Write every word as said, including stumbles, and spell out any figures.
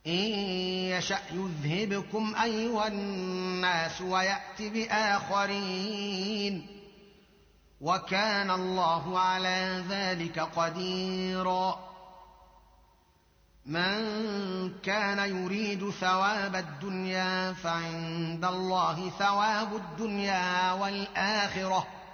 إن يشأ يذهبكم أيها الناس ويأت بآخرين وكان الله على ذلك قديرا من كان يريد ثواب الدنيا فعند الله ثواب الدنيا والآخرة